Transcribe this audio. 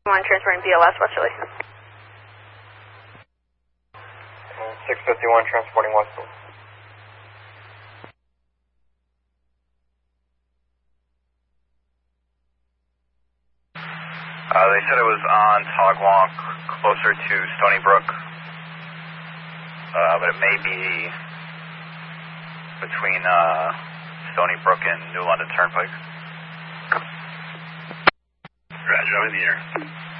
One transferring BLS Westerly. 651 transporting Westerly. They said it was on Togwalk, closer to Stony Brook, but it may be between Stony Brook and New London Turnpike. Roger, I'm in the air.